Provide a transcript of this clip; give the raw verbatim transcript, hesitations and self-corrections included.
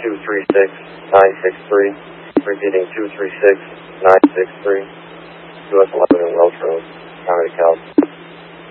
two three six nine six three. Repeating two three six nine six three. U S eleven in Welch Road, County DeKalb.